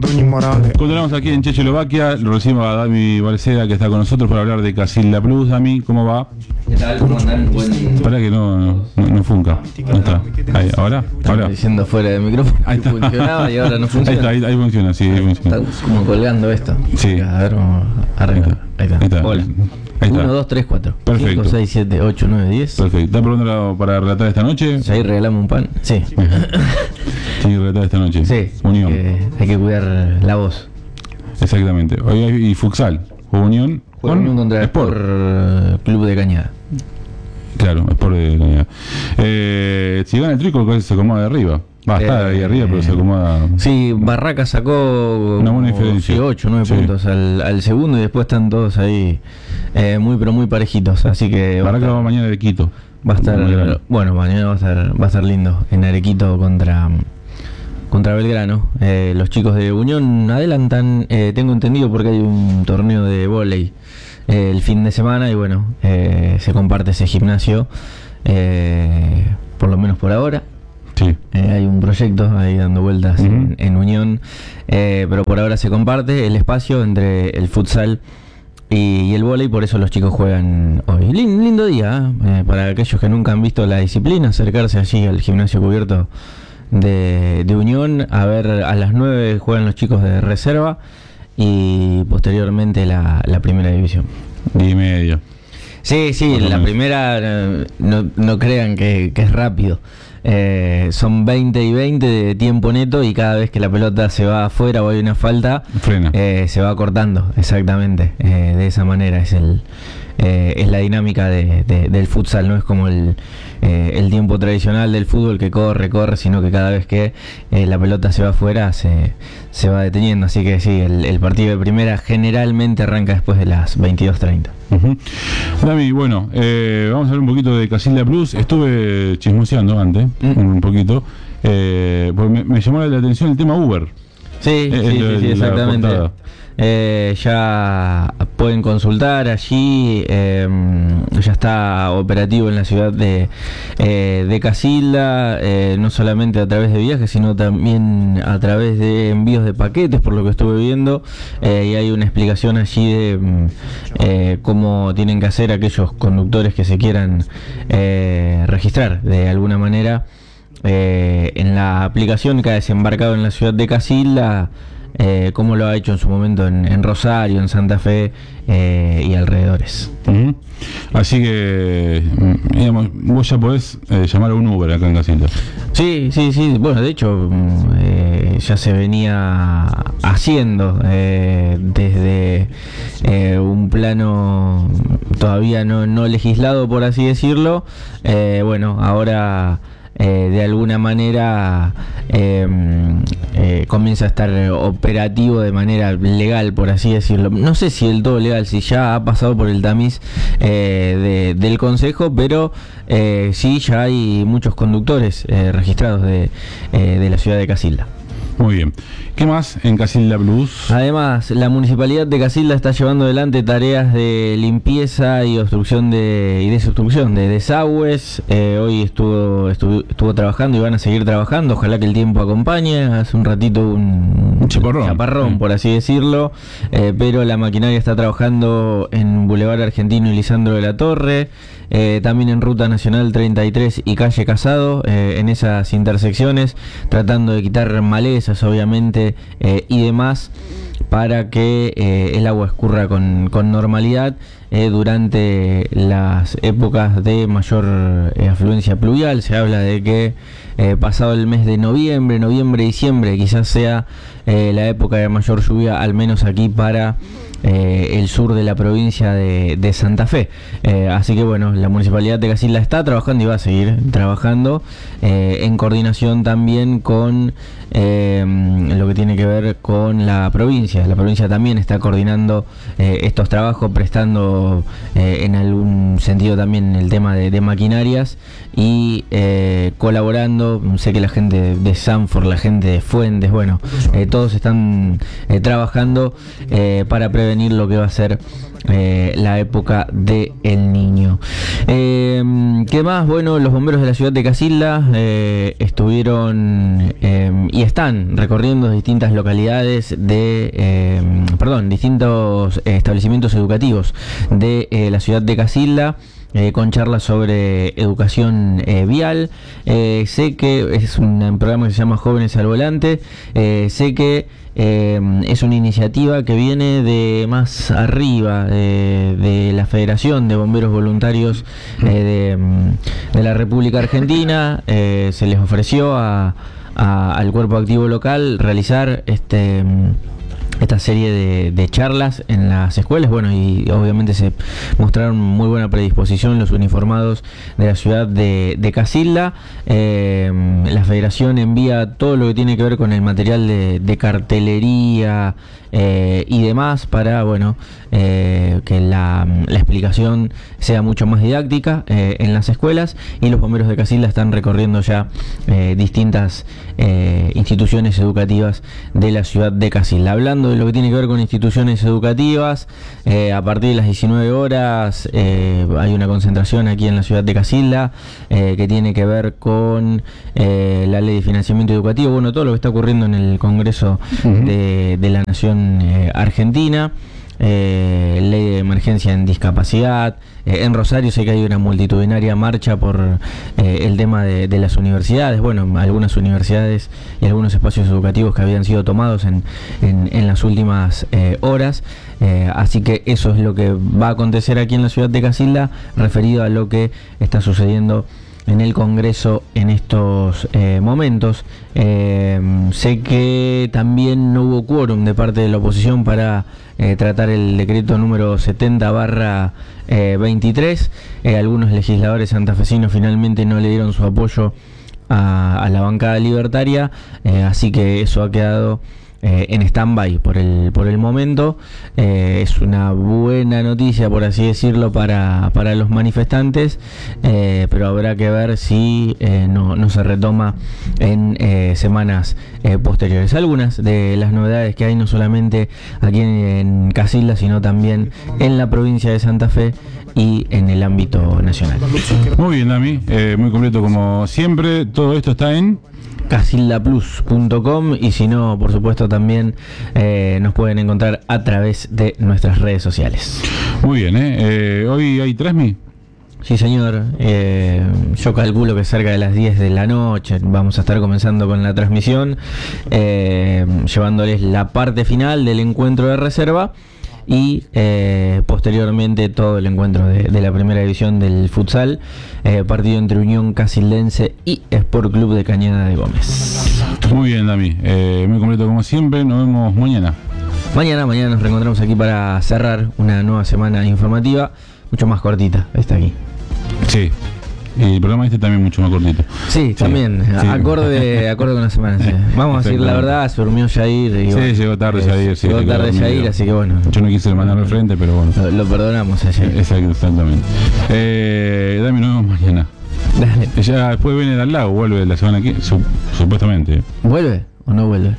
Núñez Morales. Continuamos aquí en Checoslovaquia, lo recibimos a Dami Balceda, que está con nosotros para hablar de Casilda Plus. Dami, ¿cómo va? ¿Qué tal? ¿Cómo andan? Espera que no funca. No está. Ahí, ¿ahora? Estaba diciendo fuera del micrófono Ahí que está. funcionaba y ahora no funciona. Ahí funciona, sí, ahí funciona. Está como colgando esto. Sí. A ver, vamos a arreglar. Ahí está. Hola. Ahí está. 1, 2, 3, 4. Perfecto. 5, 6, 7, 8, 9, 10. Perfecto. ¿Estás preguntando para relatar esta noche? Ahí regalamos un pan. Sí. Sí, relatar esta noche. Sí. Unión. Hay que cuidar la voz. Exactamente. Hoy hay futsal. Unión Unión contra Sport. Club de Cañada. Claro, Sport de Cañada. Si gana el Tricolor, se acomoda de arriba. Va a estar ahí arriba, pero se acomoda. Sí, Barraca sacó una buena diferencia. Sí, 8, 9 puntos al segundo y después están todos ahí muy parejitos. Así que Barraca va mañana de Quito. Va a estar, bueno, mañana va a estar lindo en Arequito contra Belgrano. Los chicos de Unión adelantan, tengo entendido, porque hay un torneo de vóley el fin de semana y bueno, se comparte ese gimnasio, por lo menos por ahora. Sí. Hay un proyecto ahí dando vueltas en Unión, pero por ahora se comparte el espacio entre el futsal y el vóley, por eso los chicos juegan hoy. Lindo día, para aquellos que nunca han visto la disciplina, acercarse allí al gimnasio cubierto de Unión. A ver, a las 9 juegan los chicos de reserva y posteriormente la primera división. 10:30. Sí, la primera, no crean que es rápido. Son 20 y 20 de tiempo neto y cada vez que la pelota se va afuera o hay una falta, frena. Se va cortando, exactamente. De esa manera es la dinámica del futsal, no es como el tiempo tradicional del fútbol que corre, sino que cada vez que la pelota se va afuera se va deteniendo. Así que sí, el partido de primera generalmente arranca después de las 22:30. Dami, bueno, vamos a hablar un poquito de Casilda Plus. Estuve chismoseando antes, un poquito, porque me llamó la atención el tema Uber. Sí, exactamente. Ya pueden consultar allí, ya está operativo en la ciudad de Casilda, no solamente a través de viajes, sino también a través de envíos de paquetes, por lo que estuve viendo, y hay una explicación allí de cómo tienen que hacer aquellos conductores que se quieran registrar de alguna manera en la aplicación que ha desembarcado en la ciudad de Casilda, como lo ha hecho en su momento en Rosario, en Santa Fe y alrededores. Así que, digamos, vos ya podés llamar a un Uber acá en Casilda. Sí. Bueno, de hecho, ya se venía haciendo desde un plano todavía no legislado, por así decirlo. Bueno, ahora de alguna manera comienza a estar operativo de manera legal, por así decirlo. No sé si del todo legal, si ya ha pasado por el tamiz del Consejo, pero sí, ya hay muchos conductores registrados de la ciudad de Casilda. Muy bien. ¿Qué más en Casilda Plus? Además, la Municipalidad de Casilda está llevando adelante tareas de limpieza y desobstrucción de desagües. Hoy estuvo trabajando y van a seguir trabajando. Ojalá que el tiempo acompañe. Hace un ratito un chaparrón, por así decirlo. Pero la maquinaria está trabajando en Boulevard Argentino y Lisandro de la Torre. También en Ruta Nacional 33 y Calle Casado, en esas intersecciones, tratando de quitar malezas, obviamente, y demás, para que el agua escurra con normalidad durante las épocas de mayor afluencia pluvial. Se habla de que pasado el mes de noviembre, diciembre, quizás sea la época de mayor lluvia, al menos aquí para el sur de la provincia de Santa Fe. Así que bueno, la Municipalidad de Casilda está trabajando y va a seguir trabajando en coordinación también con lo que tiene que ver con la provincia. La provincia también está coordinando estos trabajos, prestando ayudando en algún sentido también en el tema de maquinarias y colaborando. Sé que la gente de Sanford, la gente de Fuentes, bueno, todos están trabajando para prevenir lo que va a ser la época del Niño. ¿Qué más? Bueno, los bomberos de la ciudad de Casilda estuvieron y están recorriendo distintas localidades distintos establecimientos educativos de la ciudad de Casilda, con charlas sobre educación vial. Sé que es un programa que se llama Jóvenes al Volante. Sé que es una iniciativa que viene de más arriba, de la Federación de Bomberos Voluntarios de la República Argentina. Se les ofreció al cuerpo activo local realizar esta serie de charlas en las escuelas. Bueno, y obviamente se mostraron muy buena predisposición los uniformados de la ciudad de Casilda. La federación envía todo lo que tiene que ver con el material de cartelería y demás para, bueno, que la explicación sea mucho más didáctica en las escuelas, y los bomberos de Casilda están recorriendo ya distintas instituciones educativas de la ciudad de Casilda. Hablando de lo que tiene que ver con instituciones educativas, a partir de las 19 horas hay una concentración aquí en la ciudad de Casilda que tiene que ver con la ley de financiamiento educativo, bueno, todo lo que está ocurriendo en el Congreso de la Nación Argentina. Ley de emergencia en discapacidad. En Rosario sé que hay una multitudinaria marcha por el tema de las universidades. Bueno, algunas universidades y algunos espacios educativos que habían sido tomados en las últimas horas. Así que eso es lo que va a acontecer aquí en la ciudad de Casilda, referido a lo que está sucediendo en el Congreso en estos momentos. Sé que también no hubo quórum de parte de la oposición para tratar el decreto número 70/23. Algunos legisladores santafesinos finalmente no le dieron su apoyo a la bancada libertaria, así que eso ha quedado en stand-by por el momento. Es una buena noticia, por así decirlo, para los manifestantes, pero habrá que ver si no se retoma en semanas posteriores. Algunas de las novedades que hay, no solamente aquí en Casilda, sino también en la provincia de Santa Fe y en el ámbito nacional. Muy bien, Dami, muy completo como siempre. Todo esto está en casildaplus.com, y si no, por supuesto, también nos pueden encontrar a través de nuestras redes sociales. Muy bien, hoy hay Transmi. Sí, señor. Yo calculo que cerca de las 10 de la noche vamos a estar comenzando con la transmisión, llevándoles la parte final del encuentro de reserva y posteriormente todo el encuentro de la primera división del futsal, partido entre Unión Casildense y Sport Club de Cañada de Gómez. Muy bien, Dami, muy completo como siempre. Nos vemos mañana. Mañana nos reencontramos aquí para cerrar una nueva semana informativa, mucho más cortita, está aquí. Sí. Y el programa también mucho más cortito. Sí, también, sí. Acorde con la semana. Sí. Vamos a decir la verdad, se durmió Jair. Y bueno, llegó tarde Jair. Llegó tarde Jair, así que bueno. Yo no quise mandarlo al frente, pero bueno. Lo perdonamos a Jair. Exactamente. Dami, nos vemos mañana. Dale. Ya después viene de al lado, vuelve la semana que supuestamente. ¿Vuelve o no vuelve?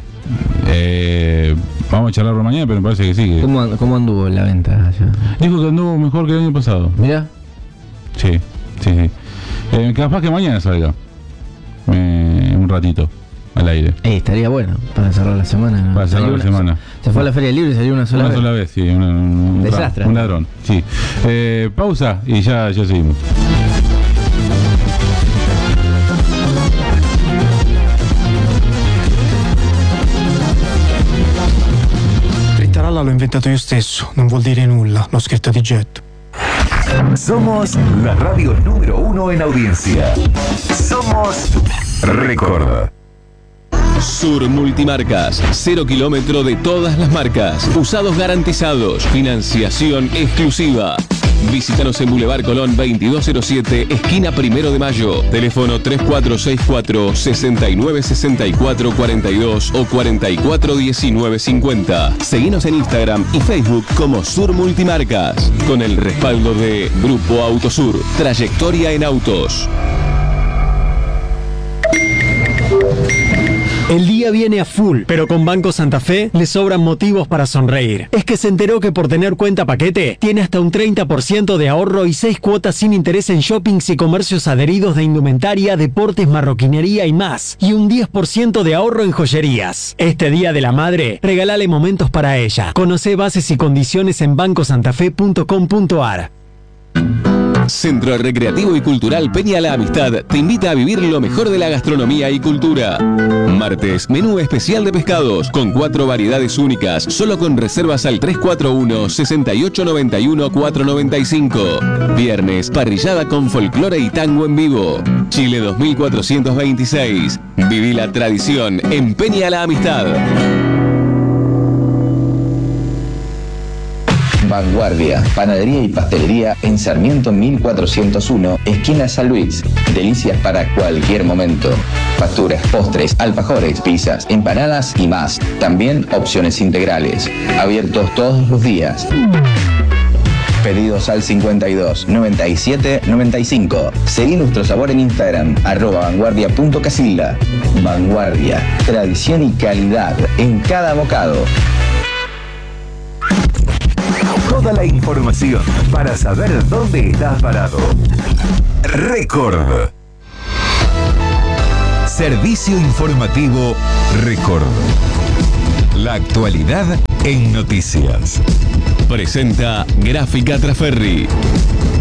Vamos a charlarlo mañana, pero me parece que sí. ¿Cómo anduvo la venta allá? Dijo que anduvo mejor que el año pasado. Mirá. Sí. Capaz que mañana salga un ratito al aire. Estaría bueno para cerrar la semana, ¿no? Para cerrar la semana. Se fue a la Feria Libre y salió una sola vez. Sí, un desastre. Un ladrón, sí. Pausa y ya seguimos. L'ho inventato io stesso, non vuol dire nulla, l'ho scritto di getto. Somos la radio número 1 en audiencia. Somos Record. Sur Multimarcas, 0 kilómetro de todas las marcas, usados garantizados, financiación exclusiva. Visítanos en Boulevard Colón 2207, esquina 1 de Mayo. Teléfono 3464 6964 42 o 441950. Seguinos en Instagram y Facebook como Sur Multimarcas, con el respaldo de Grupo Autosur, trayectoria en autos. El día viene a full, pero con Banco Santa Fe le sobran motivos para sonreír. Es que se enteró que por tener cuenta paquete, tiene hasta un 30% de ahorro y 6 cuotas sin interés en shoppings y comercios adheridos de indumentaria, deportes, marroquinería y más. Y un 10% de ahorro en joyerías. Este Día de la Madre, regalale momentos para ella. Conoce bases y condiciones en bancosantafe.com.ar. Centro Recreativo y Cultural Peña La Amistad te invita a vivir lo mejor de la gastronomía y cultura. Martes, menú especial de pescados con 4 variedades únicas, solo con reservas al 341-6891-495. Viernes, parrillada con folclore y tango en vivo. Chile 2426. Viví la tradición en Peña La Amistad. Vanguardia, panadería y pastelería en Sarmiento 1401, esquina San Luis. Delicias para cualquier momento. Facturas, postres, alfajores, pizzas, empanadas y más. También opciones integrales. Abiertos todos los días. Pedidos al 52 97 95. Seguí nuestro sabor en Instagram, @vanguardia.casilda. Vanguardia, tradición y calidad en cada bocado. Toda la información para saber dónde estás parado. Record. Servicio informativo Record. La actualidad en noticias. Presenta Gráfica Traferri.